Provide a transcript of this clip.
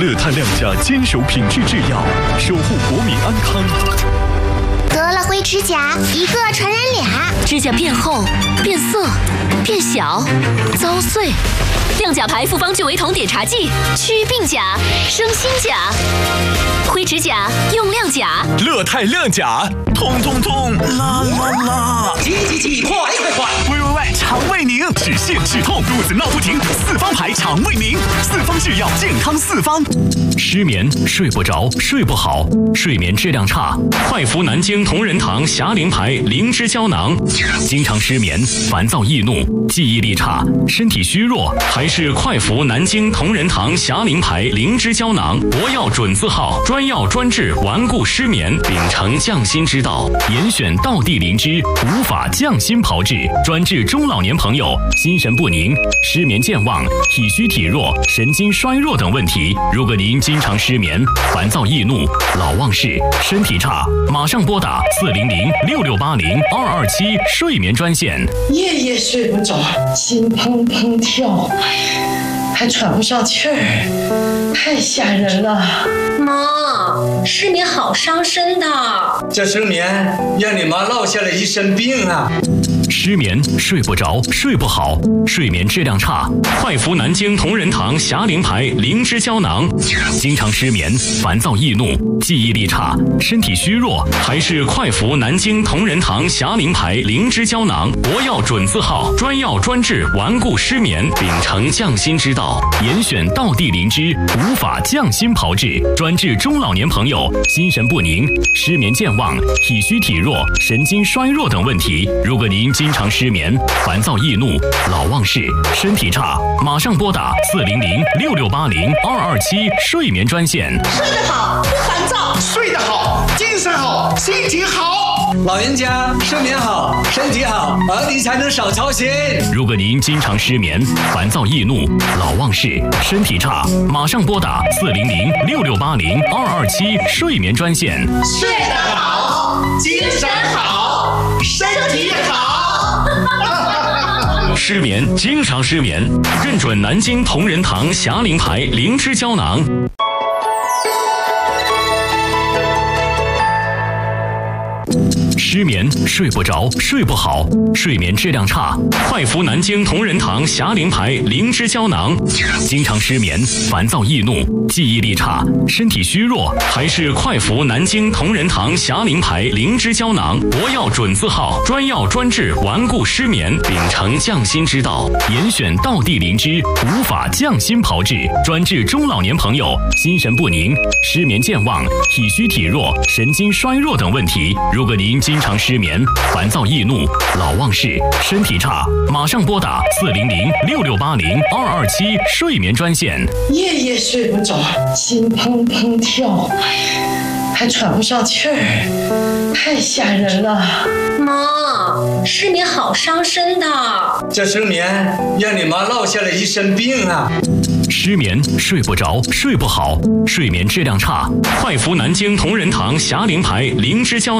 乐泰亮甲坚守品质制药，守护国民安康。 得了灰指甲，一个传染俩， 指甲变厚、变色、变小、遭碎。亮甲牌复方聚维酮碘茶剂，祛病甲，生新甲。灰指甲用亮甲， 乐泰亮甲，痛痛痛，啦啦啦！ 挤，快！ 喂，肠胃宁，止泻止痛，肚子闹不停，四方牌肠胃宁，四方制药，健康四方。 失眠、睡不着、睡不好、睡眠质量差，快服南京同仁堂霞灵牌灵芝胶囊。经常失眠、烦躁易怒、记忆力差、身体虚弱，还是快服南京同仁堂霞灵牌灵芝胶囊，国药准字号，专药专治顽固失眠，秉承匠心之道，严选道地灵芝，无法匠心炮制，专治中老年朋友心神不宁、失眠健忘、体虚体弱、神经衰弱等问题。如果您经常失眠、烦躁易怒、老忘事、身体差，马上拨打400-6680-227睡眠专线。 夜夜睡不着，心砰砰跳，还喘不上气儿，太吓人了。 妈，失眠好伤身的。 这失眠让你妈落下了一身病啊！ 失眠、睡不着、睡不好、睡眠质量差，快服南京同仁堂霞灵牌灵芝胶囊。经常失眠、烦躁易怒、记忆力差、身体虚弱，还是快服南京同仁堂霞灵牌灵芝胶囊，国药准字号，专药专治顽固失眠，秉承匠心之道，严选道地灵芝，无法匠心炮制，专治中老年朋友心神不宁、失眠健忘、体虚体弱、神经衰弱等问题。如果您经常失眠、烦躁易怒、老忘事、身体差，马上拨打400-6680-227睡眠专线。 睡得好，不烦躁；睡得好，精神好，心情好。 老人家睡眠好，身体好，儿女才能少操心。 如果您经常失眠、烦躁易怒、老忘事、身体差，马上拨打400-6680-227睡眠专线。 睡得好，精神好，身体好。 失眠，经常失眠，认准南京同仁堂霞灵牌灵芝胶囊。失眠、睡不着、睡不好、睡眠质量差，快服南京同仁堂霞灵牌灵芝胶囊。经常失眠、烦躁易怒、记忆力差、身体虚弱，还是快服南京同仁堂霞灵牌灵芝胶囊，国药准字号，专药专治顽固失眠，秉承匠心之道，严选道地灵芝，无法匠心炮制，专治中老年朋友心神不宁、失眠健忘、体虚体弱、神经衰弱等问题。如果您经常失眠、烦躁易怒、老忘事、身体差，马上拨打400-6680-227睡眠专线。 夜夜睡不着，心砰砰跳，还喘不上气儿，太吓人了。 妈，失眠好伤身的。 这失眠让你妈落下了一身病啊！ 失眠、睡不着、睡不好、睡眠质量差，快服南京同仁堂霞灵牌灵芝胶囊。